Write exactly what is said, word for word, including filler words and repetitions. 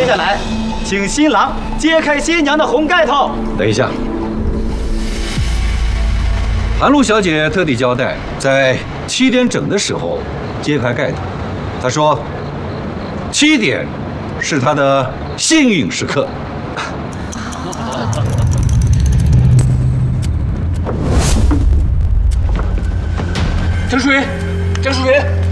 下来，请新郎揭开新娘的红盖头。 等一下，韩露小姐特地交代，在七点整的时候揭开盖头。她说，七点是她的幸运时刻。 郑淑云，郑淑云。